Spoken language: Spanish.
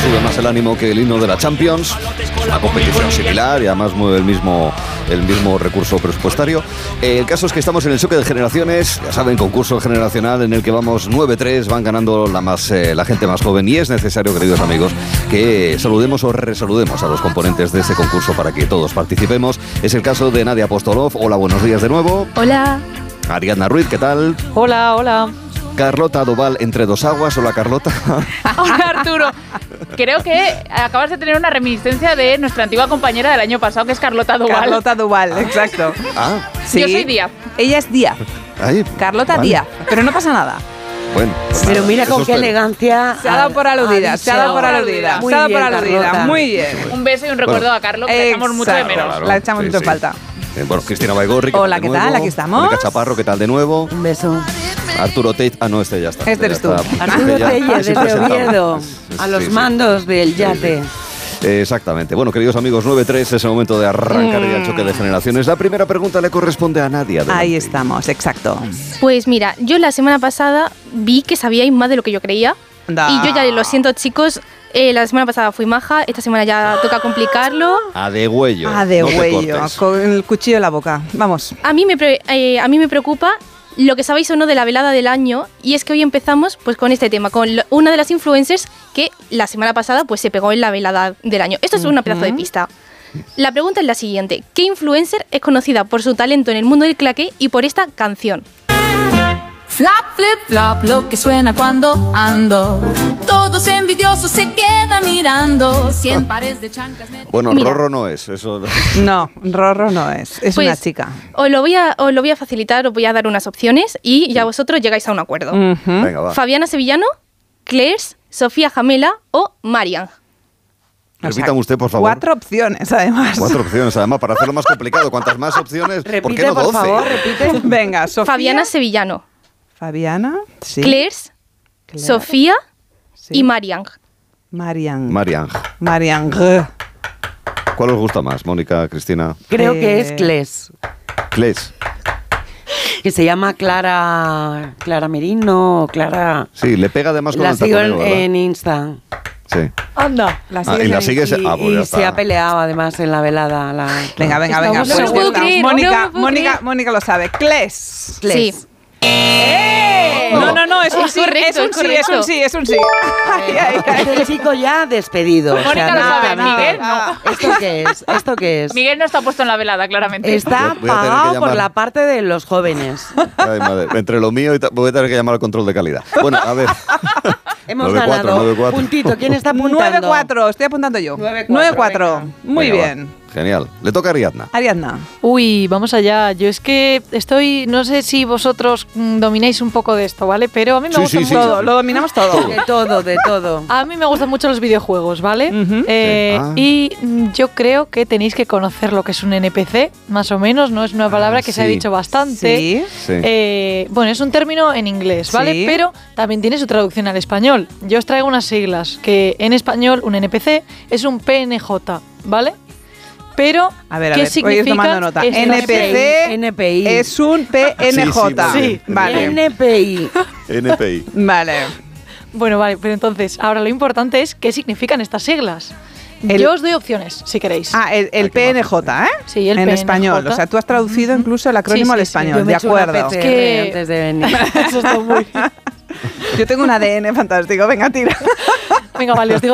sube más el ánimo que el himno de la Champions. Es una competición similar y además mueve el mismo recurso presupuestario. El caso es que estamos en el choque de generaciones, ya saben, concurso generacional en el que vamos 9-3, van ganando la gente más joven, y es necesario, queridos amigos, que saludemos o resaludemos a los componentes de ese concurso para que todos participemos. Es el caso de Nadia Apostolov. Hola, buenos días de nuevo. Hola. Ariadna Ruiz, ¿qué tal? Hola, hola. Carlota Doval, entre dos aguas. Hola, Carlota. Hola, Arturo. Creo que acabas de tener una reminiscencia de nuestra antigua compañera del año pasado, que es Carlota Doval. Carlota Doval, exacto. Ah, sí. Yo soy Díaz. Ella es Díaz. ahí. Carlota Vale. Díaz. Pero no pasa nada. Bueno, pues Pero nada, mira eso con qué espero. elegancia. Se ha dado por aludida, se ha dado por aludida. Muy Se ha dado por bien, aludida. Carlota. Muy bien. Un beso y un recuerdo Bueno. a Carlos, que le echamos mucho de menos. Claro, La echamos mucho en falta. Bueno, Cristina Baigorri. Hola, tal ¿qué de tal? nuevo? Aquí estamos. Mónica Chaparro, ¿qué tal de nuevo? Un beso. Arturo Tate. Ah, no, este ya está. Este eres Ya tú. está. Arturo Ya- Telle, sí, desde presentado. Oviedo, a los mandos del yate. Exactamente. Bueno, queridos amigos, 9-3 es el momento de arrancar ya el choque de generaciones. La primera pregunta le corresponde a Nadia. Adelante. Ahí estamos, exacto. Pues mira, yo la semana pasada vi que sabíais más de lo que yo creía. Da. Y yo ya lo siento, chicos. La semana pasada fui maja, esta semana ya toca complicarlo. A de huello. Ah, de no te huello, cortes. con el cuchillo en la boca. Vamos. A mí me preocupa lo que sabéis o no de la velada del año, y es que hoy empezamos pues con este tema, con una de las influencers que la semana pasada pues se pegó en la velada del año. Esto es una pedazo de pista. La pregunta es la siguiente: ¿qué influencer es conocida por su talento en el mundo del claqué y por esta canción? Flap, flip, flop, lo que suena cuando ando. Todos envidiosos se quedan mirando. 100 pares de chanclas. Bueno, Mira. Rorro no es. Eso. No, Rorro no es. Es Pues, una chica. Os lo voy a facilitar, os voy a dar unas opciones y ya vosotros llegáis a un acuerdo. Venga, va. Fabiana Sevillano, Clairs, Sofía Jamela o Marian. Repítame usted, por favor. 4 opciones, además. 4 opciones, además, para hacerlo más complicado. Cuantas más opciones, ¿por qué Repite, no 12? por favor, repite. Venga, Sofía. Fabiana Sevillano, Fabiana. Sí. Clairs, Claire, Sofía sí. y Marian. Marian. Marian. ¿Cuál os gusta más, Mónica, Cristina? Creo que es Cles, Cles. que se llama Clara Merino, Clara. Sí, le pega además con La el sigo taconeo, ¿verdad? en Insta. Sí. Anda. La Ah, sigues y la en- sigues. Ah, pues ya Y está. se ha peleado además en la velada. Venga, venga, Estamos venga. en No lo puedo creer, Mónica, no me puedo Mónica, creer. Mónica lo sabe. Cles. Sí. No, es un Es sí, correcto, es un sí. Ay, ay, ay. Este chico ya despedido. Mónica lo sabe, Miguel no. ¿Esto qué es? ¿Esto qué es? Miguel no está puesto en la velada, claramente. Está Voy a tener que pagado por llamar. la parte de los jóvenes. Ay, madre. Entre lo mío y voy a tener que llamar al control de calidad. Bueno, a ver. Hemos 9-4, ganado 9-4. puntito. ¿Quién está apuntando? 9-4, estoy apuntando yo. 9-4, 9-4. venga. Muy Venga, bien. va. Genial. Le toca a Ariadna. Ariadna. Uy, vamos allá. Yo es que no sé si vosotros domináis un poco de esto, ¿vale? Pero a mí me Sí, gusta sí, sí. mucho. Todo, lo dominamos todo. De todo, de todo. A mí me gustan mucho los videojuegos, ¿vale? Ujú. Eh, Sí. Ah. Y yo creo que tenéis que conocer lo que es un NPC, más o menos. No es una palabra que se ha sí. dicho bastante. Sí. Sí. Bueno, es un término en inglés, ¿vale? Sí. Pero también tiene su traducción al español. Yo os traigo unas siglas que en español un NPC es un PNJ, ¿vale? Pero, A ver, ¿qué voy a ir significa? tomando nota. esta NPC NPI. es un PNJ. Sí, sí, Vale. NPI. NPI. Vale. Bueno, vale, pero entonces, ahora lo importante es qué significan estas siglas. El- Yo os doy opciones, si queréis. Ah, el Ay, qué PNJ, ¿eh? Sí, el en PNJ. español. O sea, tú has traducido incluso el acrónimo Sí, al sí, sí. español. Yo me De he hecho una acuerdo. PCR que- antes de venir. Eso está muy... Yo tengo un ADN fantástico. Venga, tira. Venga, vale, os digo